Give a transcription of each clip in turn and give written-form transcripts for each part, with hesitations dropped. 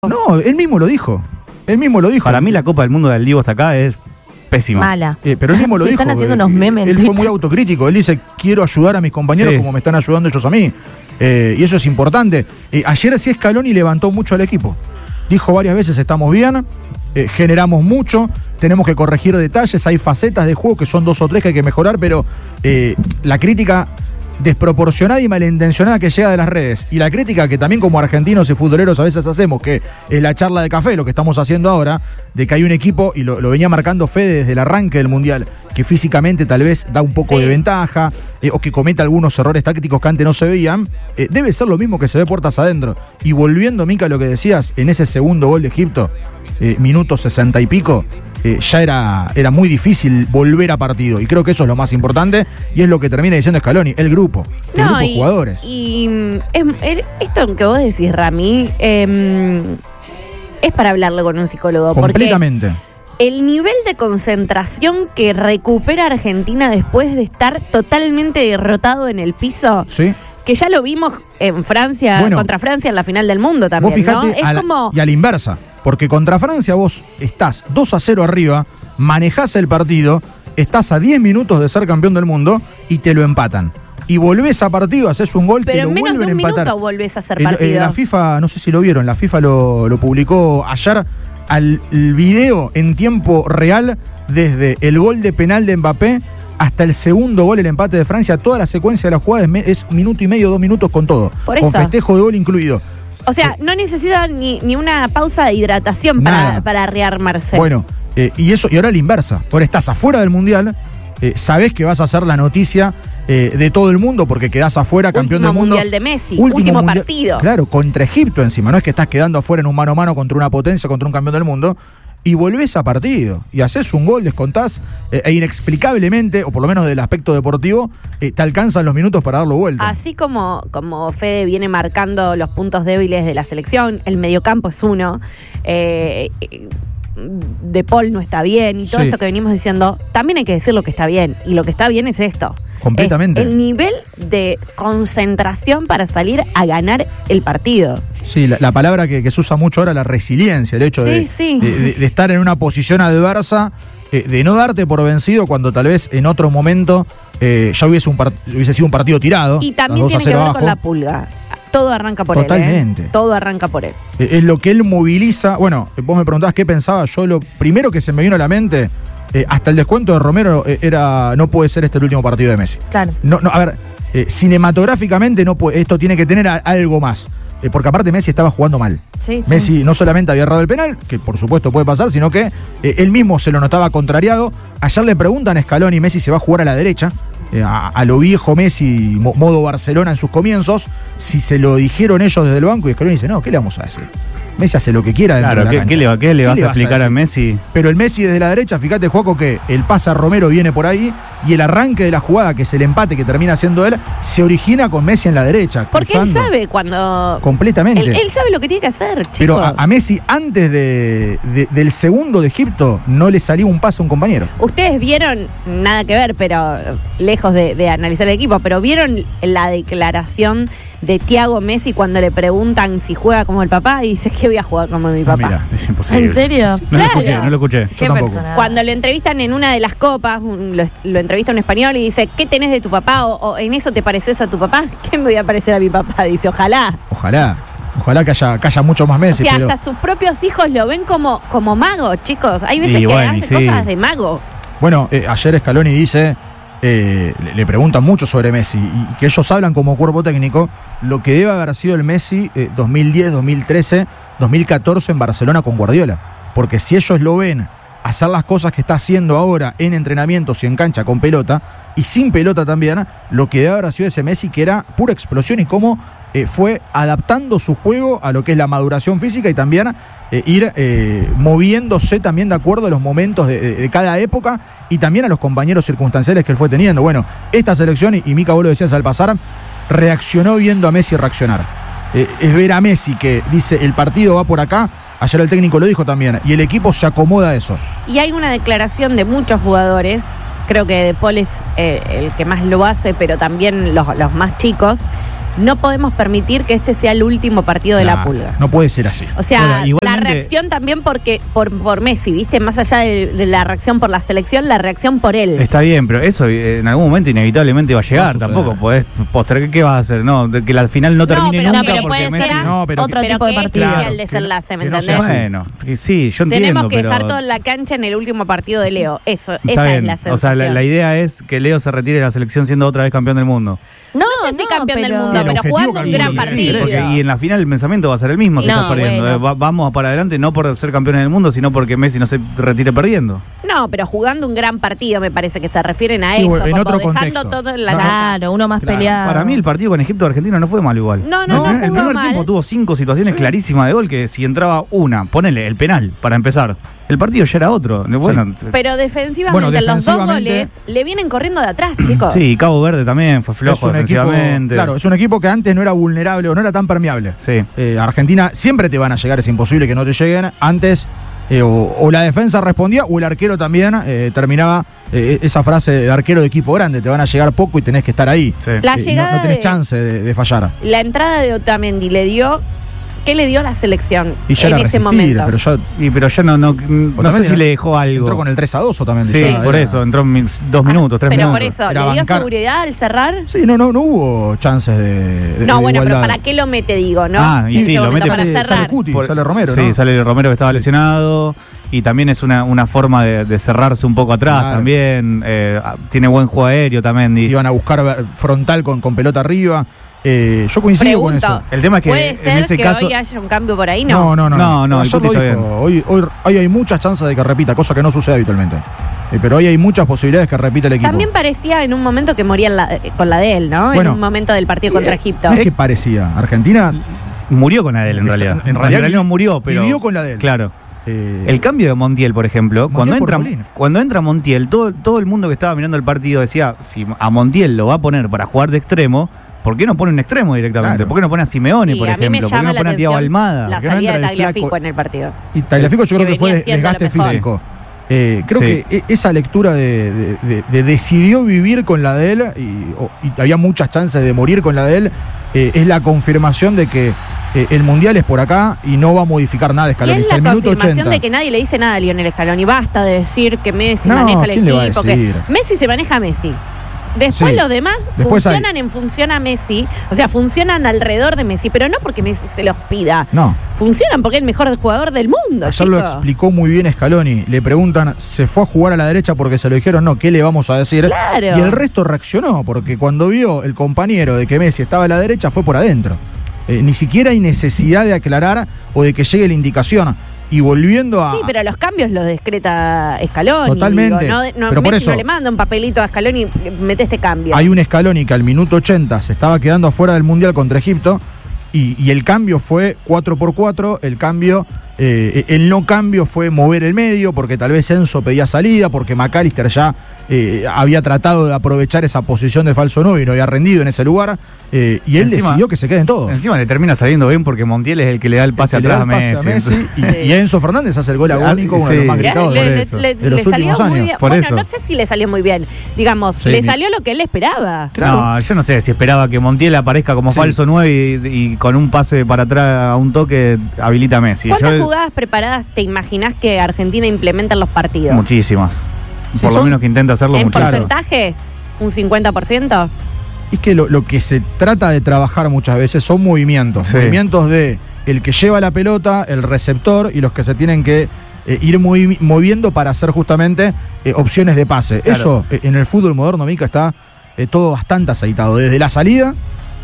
No, él mismo lo dijo. Para mí la Copa del Mundo del Divo hasta acá es pésima. Mala. Pero él mismo lo dijo. Están haciendo unos memes. Él fue muy autocrítico. Él dice, quiero ayudar a mis compañeros como me están ayudando ellos a mí. Y eso es importante. Ayer sí Scaloni levantó mucho al equipo. Dijo varias veces, estamos bien, generamos mucho, tenemos que corregir detalles, hay facetas de juego que son 2 o 3 que hay que mejorar, pero la crítica desproporcionada y malintencionada que llega de las redes, y la crítica que también como argentinos y futboleros a veces hacemos, que es la charla de café, lo que estamos haciendo ahora, de que hay un equipo, y lo venía marcando Fede desde el arranque del Mundial, que físicamente tal vez da un poco de ventaja, o que comete algunos errores tácticos que antes no se veían, debe ser lo mismo que se ve puertas adentro. Y volviendo, Mica, a lo que decías, en ese segundo gol de Egipto, minuto 60 y pico, ya era muy difícil volver a partido, y creo que eso es lo más importante, y es lo que termina diciendo Scaloni, el grupo de jugadores. Y esto que vos decís, Rami, es para hablarlo con un psicólogo. Completamente. Porque el nivel de concentración que recupera Argentina después de estar totalmente derrotado en el piso, ¿sí? Que ya lo vimos en Francia, contra Francia en la final del mundo también, vos fijate, ¿no? Y a la inversa, porque contra Francia vos estás 2-0 arriba, manejás el partido, estás a 10 minutos de ser campeón del mundo y te lo empatan. Y volvés a partido, haces un gol, te lo vuelven a empatar. Pero en menos de un minuto volvés a hacer partido. La FIFA, no sé si lo vieron, la FIFA lo publicó ayer, el video en tiempo real, desde el gol de penal de Mbappé hasta el segundo gol, el empate de Francia, toda la secuencia de la jugada es minuto y medio, 2 minutos con todo. Por eso. Con festejo de gol incluido. O sea, no necesita ni una pausa de hidratación para rearmarse. Bueno, y ahora la inversa. Ahora estás afuera del Mundial, sabés que vas a ser la noticia de todo el mundo porque quedás afuera, campeón del mundo. Mundial de Messi, último partido. Claro, contra Egipto encima. No es que estás quedando afuera en un mano a mano contra una potencia, contra un campeón del mundo. Y volvés a partido, y haces un gol, descontás, e inexplicablemente, o por lo menos del aspecto deportivo, te alcanzan los minutos para darlo vuelta. Así como Fede viene marcando los puntos débiles de la selección, el mediocampo es uno, De Paul no está bien, y todo esto que venimos diciendo, también hay que decir lo que está bien, y lo que está bien es esto. Completamente. Es el nivel de concentración para salir a ganar el partido. Sí, la palabra que se usa mucho ahora, la resiliencia, el hecho de estar en una posición adversa, de no darte por vencido cuando tal vez en otro momento ya hubiese sido un partido tirado. Y también tiene que ver con la pulga. Todo arranca por él. Totalmente. Todo arranca por él. Es lo que él moviliza. Bueno, vos me preguntabas qué pensaba. Yo lo primero que se me vino a la mente, hasta el descuento de Romero, no puede ser este el último partido de Messi. Claro. No, a ver, cinematográficamente no puede, esto tiene que tener algo más. Porque aparte Messi estaba jugando mal. Sí. Messi no solamente había errado el penal, que por supuesto puede pasar, sino que él mismo se lo notaba contrariado. Ayer le preguntan a Scaloni, Messi se va a jugar a la derecha, a lo viejo Messi, modo Barcelona en sus comienzos, si se lo dijeron ellos desde el banco, y Scaloni dice, no, ¿qué le vamos a decir? Messi hace lo que quiera dentro de la cancha. ¿Qué le vas a explicar a Messi? Pero el Messi desde la derecha, fíjate, Juaco, que el pase a Romero viene por ahí y el arranque de la jugada, que es el empate que termina haciendo él, se origina con Messi en la derecha. Porque él sabe cuando... Completamente. Él sabe lo que tiene que hacer, chico. Pero a Messi, antes del segundo de Egipto, no le salió un pase a un compañero. Ustedes vieron, nada que ver, pero lejos de analizar el equipo, pero vieron la declaración de Thiago Messi cuando le preguntan si juega como el papá y dice que voy a jugar como mi papá. Mira, es imposible. ¿En serio? No lo escuché. ¿Qué persona? Cuando le entrevistan en una de las copas, lo entrevista un español y dice, ¿qué tenés de tu papá? O en eso te pareces a tu papá. ¿Qué me voy a parecer a mi papá? Dice, ojalá que haya mucho más Messi. O sea, hasta sus propios hijos lo ven como mago, chicos. Hay veces que hace cosas de mago. Bueno, ayer Scaloni dice... le preguntan mucho sobre Messi y que ellos hablan como cuerpo técnico lo que debe haber sido el Messi 2010, 2013, 2014 en Barcelona con Guardiola, porque si ellos lo ven hacer las cosas que está haciendo ahora en entrenamientos y en cancha con pelota y sin pelota también, lo que debe haber sido ese Messi que era pura explosión y cómo fue adaptando su juego a lo que es la maduración física y también ir moviéndose también de acuerdo a los momentos de cada época y también a los compañeros circunstanciales que él fue teniendo. Bueno, esta selección, y Mica, vos lo decías al pasar, reaccionó viendo a Messi reaccionar. Es ver a Messi que dice, el partido va por acá. Ayer el técnico lo dijo también, y el equipo se acomoda a eso. Y hay una declaración de muchos jugadores, creo que De Paul es el que más lo hace, pero también los más chicos, no podemos permitir que este sea el último partido de la Pulga. No puede ser así. O sea, la reacción también por Messi, ¿viste? Más allá de la reacción por la selección, la reacción por él. Está bien, pero eso en algún momento inevitablemente va a llegar. Tampoco podés postergar. ¿Qué vas a hacer? No, que la final no termine nunca pero porque puede ser otro tipo de partido. El desenlace, ¿me entendés? Bueno, sí, yo entiendo. Tenemos que dejar todo en la cancha en el último partido de Leo. Esa es la sensación. O sea, la idea es que Leo se retire de la selección siendo otra vez campeón del mundo. No sé si campeón del mundo, pero jugando un gran partido. Y en la final el pensamiento va a ser el mismo si estás perdiendo. Bueno. Vamos para adelante no por ser campeones del mundo, sino porque Messi no se retire perdiendo. No, pero jugando un gran partido me parece que se refieren a eso. En otro dejando contexto. todo en la Claro, uno más peleado. Para mí el partido con Egipto-Argentina no fue mal igual. No El primer mal. tiempo tuvo 5 situaciones clarísimas de gol que si entraba una, ponele el penal para empezar. El partido ya era otro. Bueno, pero defensivamente los dos goles le vienen corriendo de atrás, chicos. Sí, Cabo Verde también fue flojo defensivamente. Claro, es un equipo que antes no era vulnerable o no era tan permeable. Sí. Argentina siempre te van a llegar, es imposible que no te lleguen. Antes o la defensa respondía o el arquero también terminaba esa frase de arquero de equipo grande, te van a llegar poco y tenés que estar ahí. Sí. La llegada no tenés chance de fallar. La entrada de Otamendi ¿qué le dio a la selección Y ya en era ese resistir, momento? pero ya no sé si le dejó algo. Entró con el 3-2 Otamendi. Sí, por eso, entró 2 minutos, 3 minutos. Pero por eso, ¿le dio seguridad al cerrar? Sí, no hubo chances de No, bueno, igualdad. pero ¿para qué lo mete, digo, no? Y sí, lo mete para cerrar. Sale Cuti, sale Romero, Sí, ¿no? sale Romero que estaba lesionado. Y también es una forma de cerrarse un poco atrás también. Tiene buen juego aéreo también. Iban a buscar frontal con pelota arriba. Yo coincido con eso. El tema es que ¿Puede ser en ese que caso hoy haya un cambio por ahí? No, el Ayer Cuti lo está dijo. bien. Hoy hay muchas chances de que repita, cosa que no sucede habitualmente. Pero hoy hay muchas posibilidades que repita el equipo. También parecía en un momento que moría con la de él, ¿no? Bueno, en un momento del partido contra Egipto. No es que parecía. Argentina murió con la de él en realidad. En realidad no murió, pero vivió con la de él. Claro. El cambio de Montiel, por ejemplo, cuando entra Montiel, todo el mundo que estaba mirando el partido decía, si a Montiel lo va a poner para jugar de extremo, ¿por qué no pone un extremo directamente? Claro. ¿Por qué no pone a Simeone, por ejemplo? ¿Por qué no pone a Thiago Almada? La salida de Tagliafico en el partido. Y Tagliafico yo creo que fue desgaste físico. Creo que esa lectura de decidió vivir con la de él y había muchas chances de morir con la de él, es la confirmación de que el Mundial es por acá y no va a modificar nada de Scaloni. Y es la confirmación de que nadie le dice nada a Lionel Scaloni. Basta de decir que Messi maneja el equipo. Que Messi se maneja a Messi. Después los demás funcionan en función a Messi, o sea, funcionan alrededor de Messi, pero no porque Messi se los pida. No. Funcionan porque es el mejor jugador del mundo. Ayer lo explicó muy bien Scaloni. Le preguntan, ¿se fue a jugar a la derecha porque se lo dijeron? No, ¿qué le vamos a decir? Claro. Y el resto reaccionó, porque cuando vio el compañero de que Messi estaba a la derecha, fue por adentro. Ni siquiera hay necesidad de aclarar o de que llegue la indicación. Y volviendo a... Sí, pero los cambios los decreta Scaloni. Totalmente. Digo, pero por Messi eso no le manda un papelito a Scaloni, mete este cambio. Hay un Scaloni que al minuto 80 se estaba quedando afuera del Mundial contra Egipto y el cambio fue 4x4, el cambio... el no cambio fue mover el medio, porque tal vez Enzo pedía salida, porque McAllister ya había tratado de aprovechar esa posición de falso 9 y no había rendido en ese lugar, y él decidió que se queden todos. Encima le termina saliendo bien porque Montiel es el que le da el pase atrás a Messi. Y Enzo Fernández hace el gol agónico, uno de los más gritados de los últimos años. No sé si le salió muy bien, digamos, le salió lo que él esperaba. Claro. No, yo no sé si esperaba que Montiel aparezca como falso 9 y con un pase para atrás a un toque habilita a Messi. ¿Cuántas jugadas preparadas te imaginás que Argentina implementa en los partidos? Muchísimas. Por lo menos que intenta hacerlo ¿En muchísimo. porcentaje? ¿Un 50%? Es que lo que se trata de trabajar muchas veces son movimientos. Sí. Movimientos de el que lleva la pelota, el receptor y los que se tienen que ir moviendo para hacer justamente opciones de pase. Claro. Eso en el fútbol moderno, Mica, está todo bastante aceitado. Desde la salida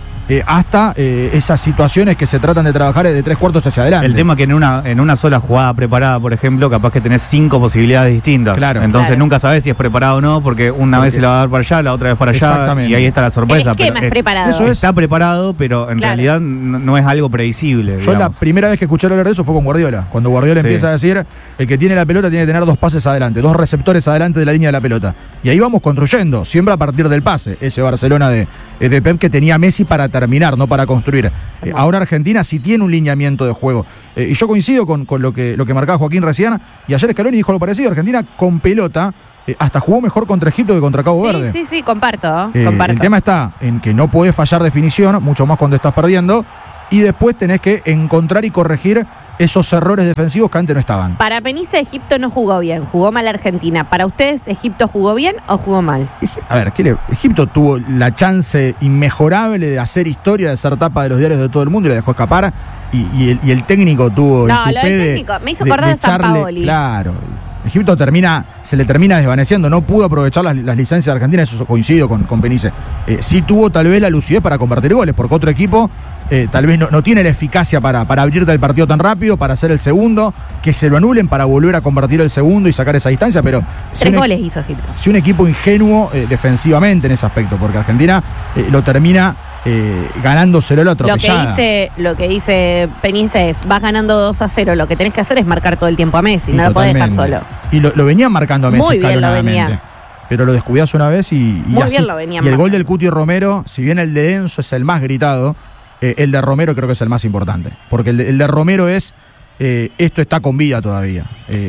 hasta esas situaciones que se tratan de trabajar de 3/4 hacia adelante. El tema que en una sola jugada preparada, por ejemplo, capaz que tenés 5 posibilidades distintas. Claro. Entonces nunca sabés si es preparado o no, porque una vez se la va a dar para allá, la otra vez para allá, Exactamente. y ahí está la sorpresa. El esquema es preparado. Eso es. Está preparado, pero en realidad no es algo predecible. Yo la primera vez que escuché hablar de eso fue con Guardiola. Cuando Guardiola empieza a decir, el que tiene la pelota tiene que tener 2 pases adelante, 2 receptores adelante de la línea de la pelota. Y ahí vamos construyendo, siempre a partir del pase. Ese Barcelona de Pep que tenía Messi para terminar, no para construir. Ahora Argentina sí tiene un lineamiento de juego. Y yo coincido con lo que marcaba Joaquín recién. Y ayer Scaloni dijo algo parecido. Argentina con pelota hasta jugó mejor contra Egipto que contra Cabo Verde. Sí, comparto. El tema está en que no podés fallar definición, mucho más cuando estás perdiendo, y después tenés que encontrar y corregir esos errores defensivos que antes no estaban. Para Penice, Egipto no jugó bien, jugó mal Argentina. ¿Para ustedes, Egipto jugó bien o jugó mal? A ver, Egipto tuvo la chance inmejorable de hacer historia, de ser tapa de los diarios de todo el mundo y la dejó escapar. Y el técnico tuvo el tupé técnico me hizo acordar de San Paoli. Claro. Egipto se le termina desvaneciendo, no pudo aprovechar las licencias de Argentina, eso coincido con Penice. Sí tuvo tal vez la lucidez para convertir goles, porque otro equipo tal vez no tiene la eficacia para abrirte el partido tan rápido, para hacer el segundo, que se lo anulen para volver a convertir el segundo y sacar esa distancia, pero... 3 goles hizo Egipto. Si un equipo ingenuo defensivamente en ese aspecto, porque Argentina lo termina... ganándoselo el otro. Lo que dice Penice es: vas ganando 2-0, lo que tenés que hacer es marcar todo el tiempo a Messi, no lo podés dejar solo. Y lo venían marcando a Messi. Muy bien lo venía. Pero lo descuidás una vez y muy así. Bien lo venían. Y el gol del Cuti Romero, si bien el de Enzo es el más gritado, el de Romero creo que es el más importante. Porque el de Romero es: esto está con vida todavía.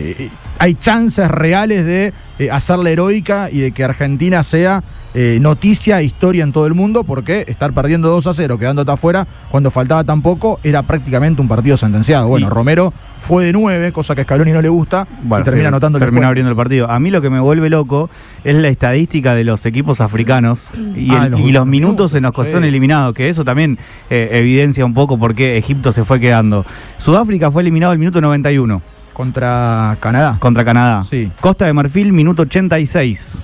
Hay chances reales de hacerla heroica y de que Argentina sea noticia, historia en todo el mundo, porque estar perdiendo 2-0, quedándote afuera cuando faltaba tan poco, era prácticamente un partido sentenciado. Bueno, Romero fue de 9, cosa que a Scaloni no le gusta, y termina anotando. Termina abriendo el partido. A mí lo que me vuelve loco es la estadística de los equipos africanos y los minutos en los que son eliminados, que eso también evidencia un poco por qué Egipto se fue quedando. Sudáfrica fue eliminado el minuto 91. Contra Canadá. Contra Canadá. Sí. Costa de Marfil, minuto 86.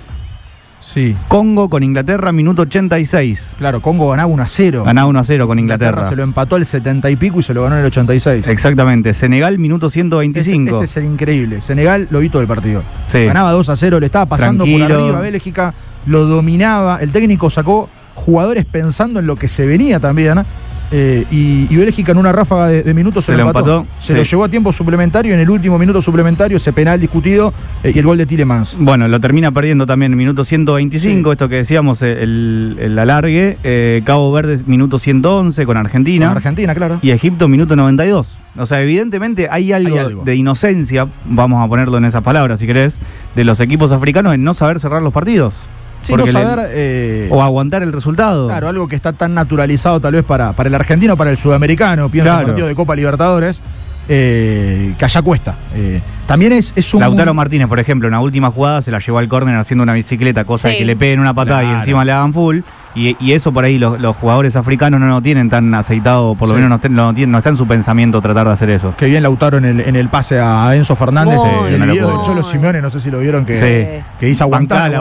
Sí. Congo con Inglaterra, minuto 86. Claro, Congo ganaba 1-0. Ganaba 1-0 con Inglaterra. Se lo empató al 70 y pico y se lo ganó en el 86. Exactamente. Senegal, minuto 125. Este es el increíble. Senegal lo vi todo el partido. Sí. Ganaba 2-0, le estaba pasando tranquilo por arriba a Bélgica, lo dominaba. El técnico sacó jugadores pensando en lo que se venía también. Y Bélgica en una ráfaga de minutos se lo empató. Se lo llevó a tiempo suplementario, en el último minuto suplementario, ese penal discutido y el gol de Tielemans. Bueno, lo termina perdiendo también en minuto 125, esto que decíamos, el alargue. Cabo Verde, minuto 111 con Argentina. Con Argentina, claro. Y Egipto, minuto 92. O sea, evidentemente hay algo de inocencia, vamos a ponerlo en esas palabras si querés, de los equipos africanos en no saber cerrar los partidos. Sí, no saber, o aguantar el resultado. Claro, algo que está tan naturalizado tal vez para el argentino, para el sudamericano, pienso en el partido de Copa Libertadores, que allá cuesta. También es un... Lautaro Martínez, por ejemplo, en la última jugada se la llevó al córner haciendo una bicicleta, cosa de que le peguen una patada y encima le hagan full. Y eso por ahí los jugadores africanos no lo tienen tan aceitado, por lo menos no está en su pensamiento tratar de hacer eso. Qué bien Lautaro en el pase a Enzo Fernández, el video del Cholo Simeone, no sé si lo vieron, que hizo aguantar.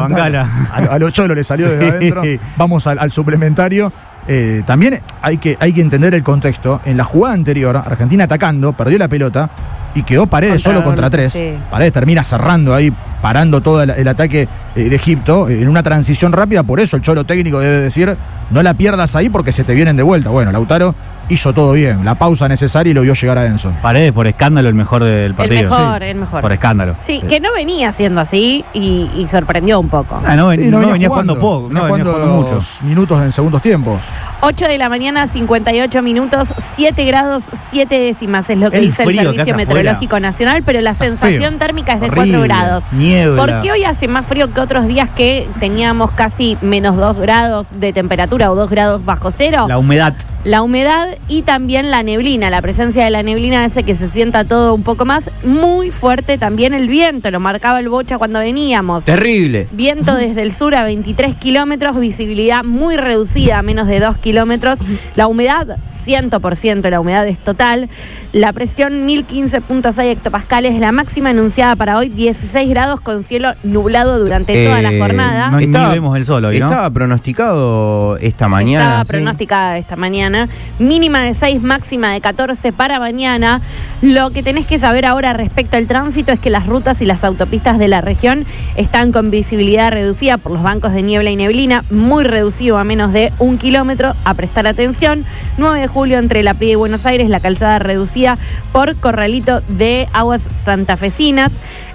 A los Cholo le salió desde adentro. Vamos al suplementario. También hay que entender el contexto. En la jugada anterior, Argentina atacando, perdió la pelota y quedó Paredes solo contra 3. Sí. Paredes termina cerrando ahí, parando todo el ataque de Egipto en una transición rápida. Por eso el Cholo técnico debe decir: no la pierdas ahí porque se te vienen de vuelta. Bueno, Lautaro hizo todo bien, la pausa necesaria y lo vio llegar a Enzo. Paredes, por escándalo, el mejor del partido. El mejor. Por escándalo. Sí, que no venía siendo así y sorprendió un poco. No venía jugando poco, no venía jugando muchos minutos en segundos tiempos. 8 de la mañana, 58 minutos, 7 grados, 7 décimas es lo que dice el Servicio Meteorológico Nacional, pero la sensación térmica es de 4 grados. Niebla. ¿Por qué hoy hace más frío que otros días que teníamos casi menos 2 grados de temperatura o 2 grados bajo cero? La humedad. La humedad y también la neblina, la presencia de la neblina hace que se sienta todo un poco más. Muy fuerte también el viento, lo marcaba el Bocha cuando veníamos. Terrible. Viento desde el sur a 23 kilómetros, visibilidad muy reducida, a menos de 2 kilómetros. La humedad, 100%, la humedad es total. La presión, 1015.6 hectopascales, la máxima anunciada para hoy, 16 grados con cielo nublado durante toda la jornada. Ni vemos el sol hoy, ¿no? Estaba pronosticado esta mañana. Estaba pronosticada esta mañana. Mínima de 6, máxima de 14 para mañana. Lo que tenés que saber ahora respecto al tránsito es que las rutas y las autopistas de la región están con visibilidad reducida por los bancos de niebla y neblina, muy reducido a menos de 1 kilómetro. A prestar atención. 9 de julio entre La Pría y Buenos Aires, la calzada reducida por Corralito de Aguas Santafesinas.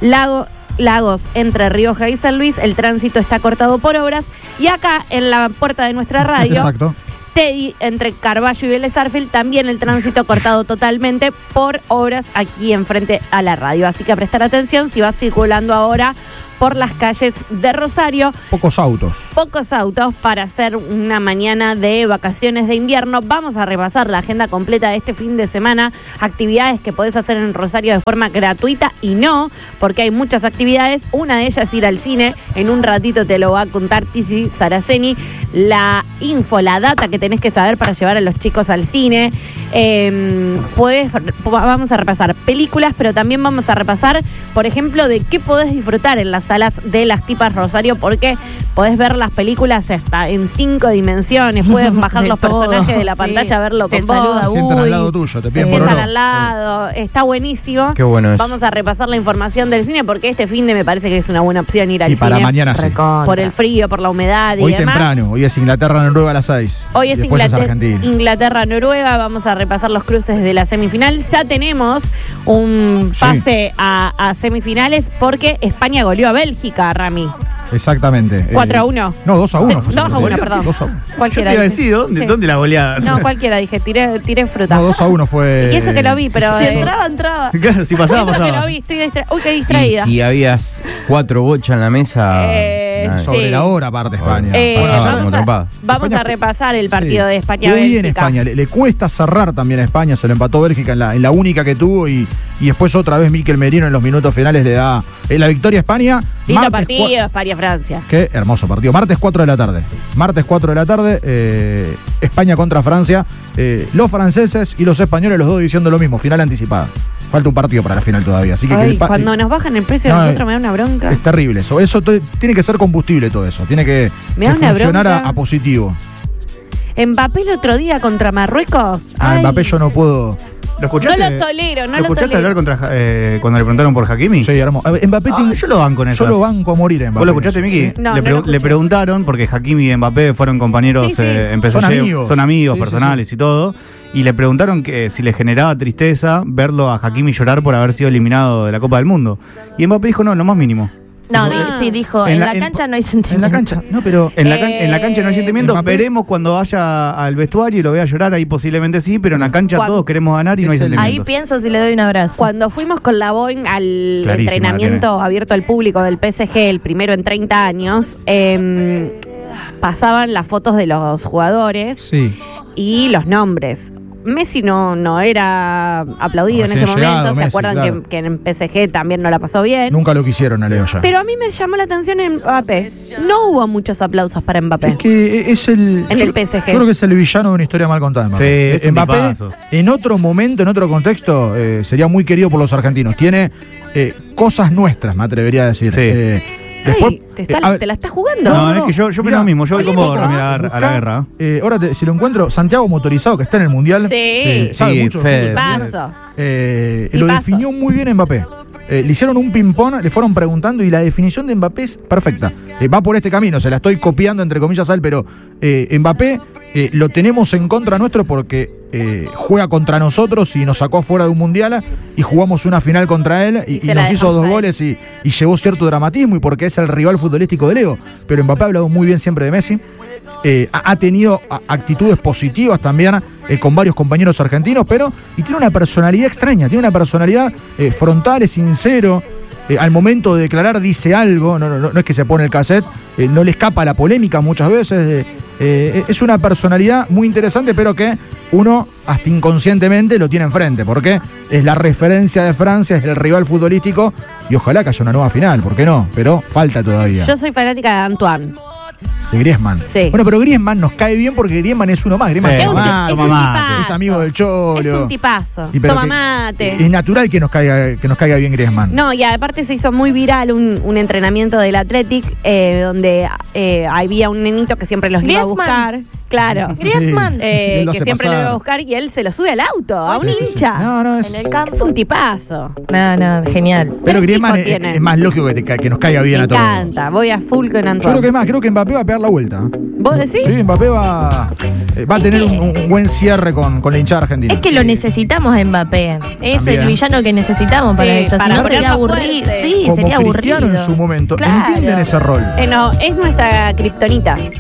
Lagos entre Rioja y San Luis, el tránsito está cortado por obras. Y acá en la puerta de nuestra radio, exacto, Teddy, entre Carballo y Vélez Arfield, también el tránsito cortado totalmente por obras aquí enfrente a la radio. Así que a prestar atención si vas circulando ahora por las calles de Rosario. Pocos autos Para hacer una mañana de vacaciones de invierno. Vamos a repasar la agenda completa de este fin de semana, actividades que podés hacer en Rosario de forma gratuita y no, porque hay muchas actividades. Una de ellas es ir al cine. En un ratito te lo va a contar Tizi Saraceni, la info, la data que tenés que saber para llevar a los chicos al cine. Vamos a repasar películas, pero también vamos a repasar, por ejemplo, de qué podés disfrutar en las salas de las Tipas Rosario, porque podés ver las películas hasta en 5 dimensiones, pueden bajar los personajes de la pantalla, verlo con vos. Se sientan al lado tuyo, te piden por sientan al lado, está buenísimo. Qué bueno es. Vamos a repasar la información del cine, porque este fin de me parece que es una buena opción ir al y cine. Y para mañana sí. Por el frío, por la humedad y hoy demás. Temprano, hoy es Inglaterra-Noruega a las 6. Hoy es Inglaterra-Noruega, vamos a repasar los cruces de la semifinal. Ya tenemos un pase a semifinales porque España goleó a Bélgica, Rami. Exactamente. 4-1. No, 2-1. 2-1, perdón. 2-1. Cualquiera. Yo te iba a decir, ¿dónde la goleada? No, cualquiera, dije, tiré fruta. No, 2-1 fue. Y eso que lo vi, pero. Si entraba. Claro, si pasaba. Eso que lo vi, estoy distraída. Uy, qué distraída. Y si habías 4 bochas en la mesa. Sobre la hora, aparte España. Vamos a repasar el partido de España. Muy bien España. Le cuesta cerrar también a España. Se lo empató Bélgica en la única que tuvo. Y después otra vez Mikel Merino en los minutos finales le da la victoria a España. Lindo partido, España-Francia. Qué hermoso partido. Martes 4 de la tarde. España contra Francia. Los franceses y los españoles, los dos diciendo lo mismo. Final anticipada. Falta un partido para la final todavía. Así que cuando nos bajan el precio de nosotros me da una bronca. Es terrible eso. Eso tiene que ser combustible todo eso. Tiene que funcionar a positivo. Mbappé el otro día contra Marruecos. Mbappé yo no puedo. ¿Lo escuchaste? No lo tolero, ¿Lo escuchaste hablar cuando le preguntaron por Hakimi? Sí, hermoso. Mbappé yo lo banco en eso. Yo lo banco a morir en Mbappé. ¿Vos lo escuchaste, Miki? No, le preguntaron, porque Hakimi y Mbappé fueron compañeros en PSG, son amigos personales y todo, y le preguntaron que si le generaba tristeza verlo a Hakimi llorar por haber sido eliminado de la Copa del Mundo. Y Mbappé dijo, no, lo más mínimo. No, sí, dijo, en la cancha no hay sentimiento. En la cancha, no, pero en la cancha no hay sentimiento. Veremos cuando vaya al vestuario y lo vea llorar, ahí posiblemente sí, pero en la cancha todos queremos ganar y no hay sentimiento. Ahí pienso si le doy un abrazo. Cuando fuimos con la Boeing al entrenamiento abierto al público del PSG, el primero en 30 años, pasaban las fotos de los jugadores y los nombres. Messi no era aplaudido en ese momento. ¿Se acuerdan que en PSG también no la pasó bien? Nunca lo quisieron a Leo ya. Pero a mí me llamó la atención en Mbappé. No hubo muchos aplausos para Mbappé. Es que es el PSG. Yo creo que es el villano de una historia mal contada. Sí, Mbappé, en otro momento, en otro contexto, sería muy querido por los argentinos. Tiene cosas nuestras, me atrevería a decir. Sí. Después, ¿te la estás jugando? No, es que yo pienso lo mismo. Yo voy con vos a la guerra. Ahora, si lo encuentro, Santiago Motorizado, que está en el Mundial. Sabe mucho. Lo definió muy bien Mbappé. Le hicieron un ping-pong, le fueron preguntando y la definición de Mbappé es perfecta. Va por este camino, se la estoy copiando entre comillas a él, pero Mbappé lo tenemos en contra nuestro porque juega contra nosotros y nos sacó afuera de un mundial y jugamos una final contra él y nos hizo 2 goles y llevó cierto dramatismo y porque es el rival futbolístico de Leo. Pero Mbappé ha hablado muy bien siempre de Messi. Ha tenido actitudes positivas también con varios compañeros argentinos, y tiene una personalidad extraña, tiene una personalidad frontal, es sincero, al momento de declarar dice algo, no es que se pone el cassette, no le escapa la polémica muchas veces, es una personalidad muy interesante, pero que uno hasta inconscientemente lo tiene enfrente, porque es la referencia de Francia, es el rival futbolístico, y ojalá que haya una nueva final, ¿por qué no? Pero falta todavía. Yo soy fanática de Antoine. De Griezmann. Sí. Bueno, pero Griezmann nos cae bien porque Griezmann es uno más. Griezmann es un tipazo. Es amigo del Cholo. Es un tipazo. Toma mate. Es natural que nos caiga bien Griezmann. No, y aparte se hizo muy viral un entrenamiento del Athletic donde había un nenito que siempre los iba a buscar. Claro. Griezmann. Que siempre lo iba a buscar y él se lo sube al auto, a un hincha. No, en el campo. Es un tipazo. No, genial. Pero Griezmann es más lógico que nos caiga bien a todos. Me encanta, voy a full con Antoine. Creo que Mbappé va a pegar la vuelta. ¿Vos decís? Sí, Mbappé va a tener un buen cierre con la hinchada argentina. Es que lo necesitamos a Mbappé. Es el villano que necesitamos para esto. Si no sería aburrido. Sí, como sería aburrido. Cristiano en su momento. Claro. Entienden ese rol. No, es nuestra kriptonita.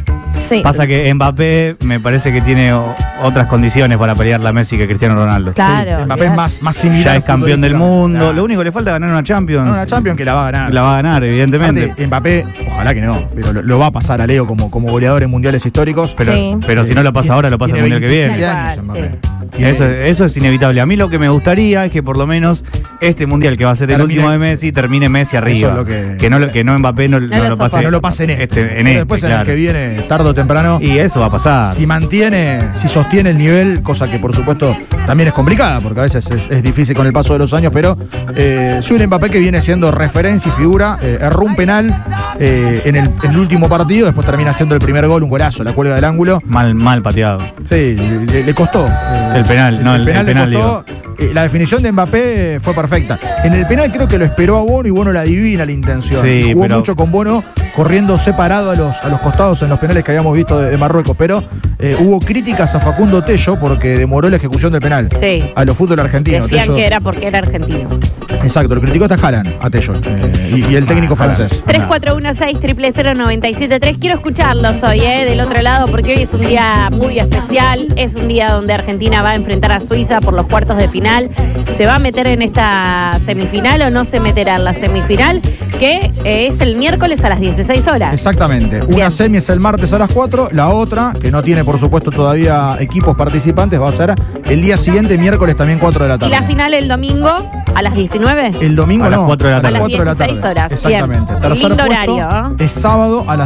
Sí. Pasa que Mbappé me parece que tiene otras condiciones para pelear la Messi que Cristiano Ronaldo. Claro. Sí, Mbappé es más similar. Ya es campeón del mundo. Lo único que le falta es ganar una Champions. No, una Champions que la va a ganar. La va a ganar, evidentemente. Aparte, Mbappé, ojalá que no, pero lo va a pasar a Leo como goleador en mundiales históricos. Pero si no lo pasa ahora, lo pasa el mundial que viene. Años, Y eso es inevitable. A mí lo que me gustaría es que por lo menos este mundial que va a ser el último de Messi termine Messi arriba. Eso es lo que no Mbappé no lo pase en este. Después en claro. el que viene, tarde o temprano. Y eso va a pasar. Si sostiene el nivel, cosa que por supuesto también es complicada, porque a veces es difícil con el paso de los años, pero soy un Mbappé que viene siendo referencia y figura, erró un penal en el último partido, después termina haciendo el primer gol, un golazo, la cuelga del ángulo. Mal pateado. Sí, le costó. El penal, no, el penal le costó. La definición de Mbappé fue perfecta. En el penal creo que lo esperó a Bono y Bono la adivina la intención. Sí, Jugó mucho con Bono corriendo separado a los costados en los penales que habíamos visto de Marruecos, pero hubo críticas a Facundo Tello porque demoró la ejecución del penal. Sí. A los fútbol argentinos. Decían que era porque era argentino. Exacto, lo criticó hasta Haaland, a Tello, y el técnico francés. 3416-000973. Quiero escucharlos hoy, del otro lado, porque hoy es un día muy especial. Es un día donde Argentina va a enfrentar a Suiza por los cuartos de final. ¿Se va a meter en esta semifinal o no se meterá en la semifinal? Que es el miércoles a las 16 horas. Exactamente. Una semi es el martes a las 4, la otra, que no tiene por supuesto todavía equipos participantes, va a ser el día siguiente, miércoles también 4 de la tarde. ¿Y la final el domingo a las 19? El domingo a las 4 de la tarde. A las 16 horas. Exactamente. Bien. Tercer Lindo puesto horario. Es sábado a las